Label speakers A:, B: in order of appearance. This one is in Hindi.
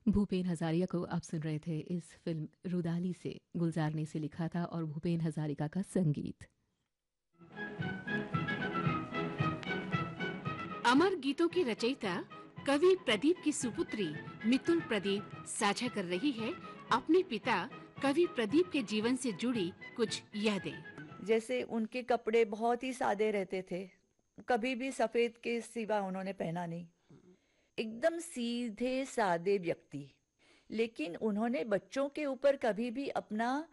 A: भूपेन हजारिका को आप सुन रहे थे। इस फिल्म रुदाली से गुलजार ने इसे लिखा था और भूपेन हजारिका का संगीत।
B: अमर गीतों की रचयिता कवि प्रदीप की सुपुत्री मितुल प्रदीप साझा कर रही है अपने पिता कवि प्रदीप के जीवन से जुड़ी कुछ यादें।
C: जैसे उनके कपड़े बहुत ही सादे रहते थे, कभी भी सफेद के सिवा उन्होंने पहना नहीं। एकदम सीधे सादे व्यक्ति, लेकिन उन्होंने बच्चों के ऊपर कभी भी अपना